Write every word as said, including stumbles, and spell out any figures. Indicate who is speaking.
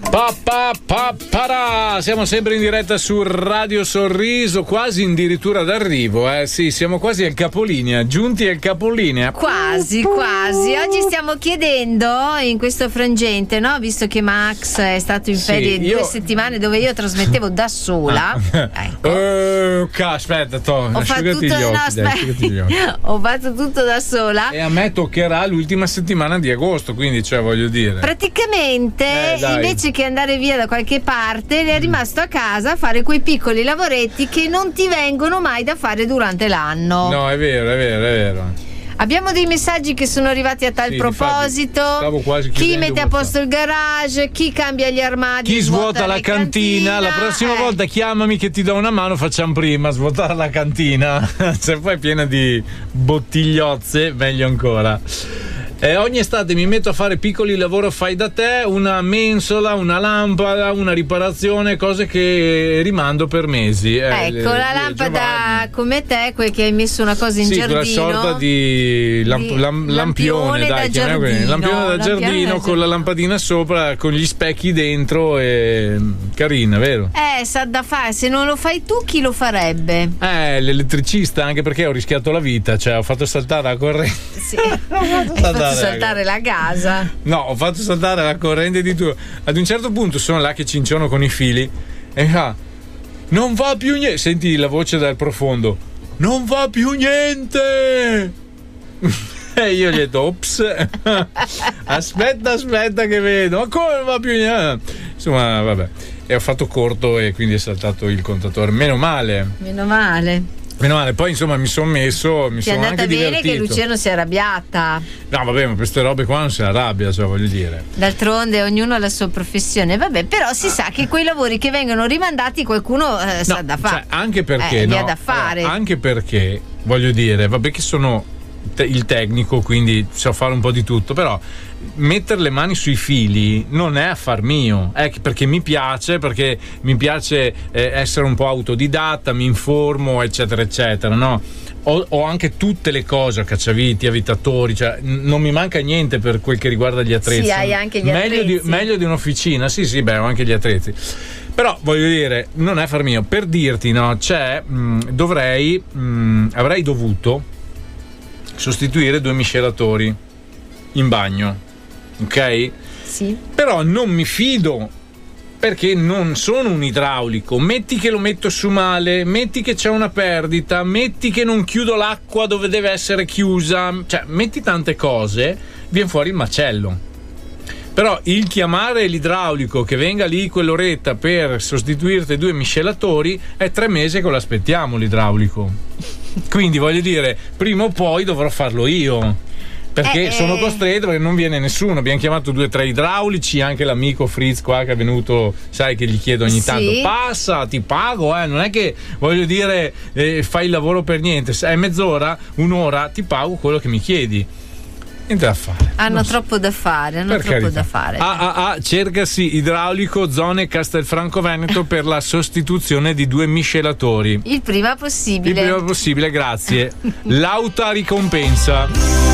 Speaker 1: Pa, pa, para. Siamo sempre in diretta su Radio Sorriso, quasi addirittura d'arrivo, eh sì, siamo quasi al capolinea, giunti al capolinea.
Speaker 2: Quasi, quasi. Oggi stiamo chiedendo in questo frangente, no? Visto che Max è stato in ferie sì, io... due settimane dove io trasmettevo da sola.
Speaker 1: Ah. Ecco. Uh, aspetta, to,
Speaker 2: ho fatto tutto,
Speaker 1: gli occhi,
Speaker 2: no,
Speaker 1: dai, gli occhi.
Speaker 2: Ho fatto tutto da sola.
Speaker 1: E a me toccherà l'ultima settimana di agosto, quindi cioè voglio dire.
Speaker 2: Praticamente eh, invece che andare via da qualche parte è rimasto a casa a fare quei piccoli lavoretti che non ti vengono mai da fare durante l'anno.
Speaker 1: No, è vero, è vero, è vero.
Speaker 2: Abbiamo dei messaggi che sono arrivati a tal sì, proposito. Chi mette a posto il garage, chi cambia gli armadi,
Speaker 1: chi svuota la cantina. cantina. La prossima eh. volta chiamami che ti do una mano, facciamo prima svuotare la cantina. Se poi è piena di bottigliozze, meglio ancora. E ogni estate mi metto a fare piccoli lavori fai da te, una mensola, una lampada, una riparazione, cose che rimando per mesi.
Speaker 2: Eh, ecco, le, la lampada Giovanni. Come te, quel che hai messo una cosa in
Speaker 1: sì,
Speaker 2: giardino.
Speaker 1: Sì, quella sorta di, lamp-
Speaker 2: di
Speaker 1: lam- lampione, dai,
Speaker 2: giardino.
Speaker 1: Lampione da giardino con la lampadina sopra, con gli specchi dentro e carina, vero?
Speaker 2: Eh, sa da fare, se non lo fai tu chi lo farebbe?
Speaker 1: Eh, l'elettricista, anche perché ho rischiato la vita, cioè ho fatto saltare la corrente.
Speaker 2: Sì. ho fatto saltare saltare la casa.
Speaker 1: No, ho fatto saltare la corrente di tutto. Ad un certo punto sono là che cinciono con i fili e mi fa: non va più niente. Senti la voce dal profondo: non va più niente. E io gli ho detto: ops, aspetta, aspetta che vedo. Ma come non va più niente? Insomma, vabbè. E ho fatto corto e quindi è saltato il contatore. Meno male.
Speaker 2: Meno male.
Speaker 1: Meno male, poi insomma mi sono messo, mi
Speaker 2: Ti
Speaker 1: sono
Speaker 2: è andata
Speaker 1: anche
Speaker 2: bene
Speaker 1: divertito.
Speaker 2: che Luciano si è arrabbiata.
Speaker 1: No, vabbè, ma queste robe qua non si arrabbia, cioè voglio dire.
Speaker 2: D'altronde ognuno ha la sua professione, vabbè, però si ah. sa che quei lavori che vengono rimandati qualcuno eh, no, sa da fare.
Speaker 1: Cioè, anche perché
Speaker 2: eh,
Speaker 1: no,
Speaker 2: ha da fare.
Speaker 1: Allora, anche perché voglio dire, vabbè che sono te- il tecnico, quindi so fare un po' di tutto, però mettere le mani sui fili non è affar mio, è perché mi piace, perché mi piace eh, essere un po' autodidatta, mi informo, eccetera, eccetera, no? Ho, ho anche tutte le cose, cacciaviti, avvitatori, cioè n- non mi manca niente per quel che riguarda gli attrezzi.
Speaker 2: Sì, hai anche gli
Speaker 1: meglio
Speaker 2: attrezzi.
Speaker 1: Di, meglio di un'officina, sì, sì, beh, ho anche gli attrezzi. Però voglio dire, non è affar mio. Per dirti, no, c'è, mh, dovrei, mh, avrei dovuto sostituire due miscelatori in bagno. Ok?
Speaker 2: Sì.
Speaker 1: Però non mi fido perché non sono un idraulico. Metti che lo metto su male, metti che c'è una perdita, metti che non chiudo l'acqua dove deve essere chiusa, cioè metti tante cose, viene fuori il macello. Però il chiamare l'idraulico che venga lì quell'oretta per sostituirti due miscelatori è tre mesi che lo aspettiamo l'idraulico. Quindi voglio dire, prima o poi dovrò farlo io. Perché eh, sono costretto, perché non viene nessuno. Abbiamo chiamato due o tre idraulici, anche l'amico Fritz qua che è venuto, sai che gli chiedo ogni
Speaker 2: sì.
Speaker 1: tanto: passa, ti pago, eh. Non è che voglio dire eh, fai il lavoro per niente. Se è mezz'ora, un'ora, ti pago quello che mi chiedi. Niente da fare.
Speaker 2: Hanno non troppo so. da fare, hanno
Speaker 1: per
Speaker 2: troppo
Speaker 1: carità.
Speaker 2: da fare.
Speaker 1: Ah, ah, ah, cercasi idraulico zone Castelfranco Veneto per la sostituzione di due miscelatori.
Speaker 2: Il prima possibile.
Speaker 1: Il prima possibile, grazie. L'auta ricompensa.